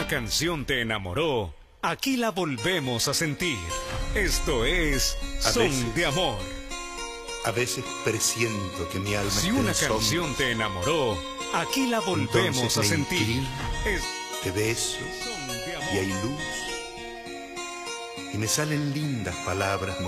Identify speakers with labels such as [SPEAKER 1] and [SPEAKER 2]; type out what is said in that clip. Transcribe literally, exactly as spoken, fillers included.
[SPEAKER 1] canción te enamoró, aquí la volvemos a sentir. Esto es
[SPEAKER 2] A
[SPEAKER 1] Son
[SPEAKER 2] veces.
[SPEAKER 1] de Amor.
[SPEAKER 2] A veces presiento que mi alma
[SPEAKER 1] Si
[SPEAKER 2] está
[SPEAKER 1] una
[SPEAKER 2] en sombras.
[SPEAKER 1] canción te enamoró, aquí la volvemos
[SPEAKER 2] Entonces
[SPEAKER 1] a
[SPEAKER 2] me
[SPEAKER 1] sentir.
[SPEAKER 2] inclino,
[SPEAKER 1] Es
[SPEAKER 2] Te beso
[SPEAKER 1] Son de Amor.
[SPEAKER 2] y hay luz. Y me salen lindas palabras